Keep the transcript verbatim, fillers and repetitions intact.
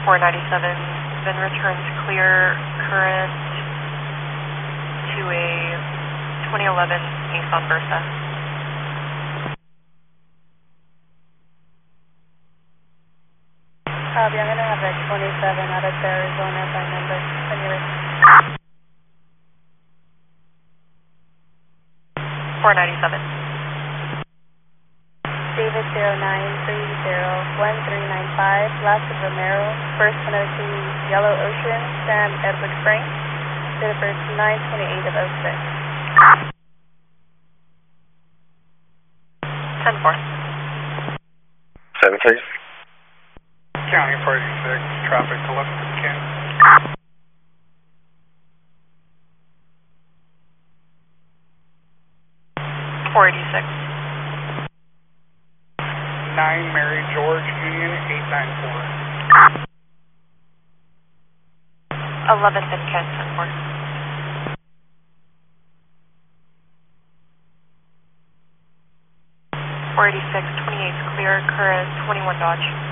four ninety-seven, then returns clear current to a twenty eleven Nissan Versa. Copy, I'm going to have a twenty-seven out of Arizona by number. When you're ready. four ninety-seven. David zero nine three zero one three nine five, last of Romero, first one oh two Yellow Ocean, San Edward Frank, date of birth nine twenty-eight of oh six. ten four. seven please. County forty-six, traffic eleven to Ken. four eighty-six. nine Mary George Union eight nine four. eleven then Ken, ten four. four eighty-six, twenty-eight clear, current twenty-one Dodge.